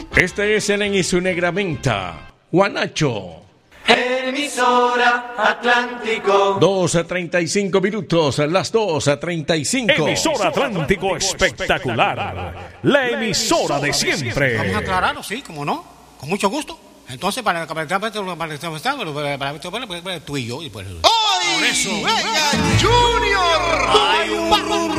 Este es el y su negra menta, Juanacho. Emisora Atlántico. 2:35 minutos, las 2:35. Emisora Atlántico espectacular. La emisora de siempre. Vamos a aclararlo, sí, como no, con mucho gusto. Entonces, para tú y yo, y pues. ¡Ay! ¡Venga, Junior! ¡Ay, un